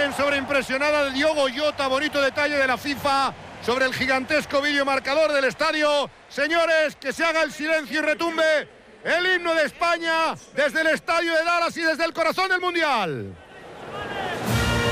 Imagen sobreimpresionada de Diogo Jota, bonito detalle de la FIFA sobre el gigantesco vídeo marcador del estadio. Señores, que se haga el silencio y retumbe el himno de España desde el estadio de Dallas y desde el corazón del Mundial.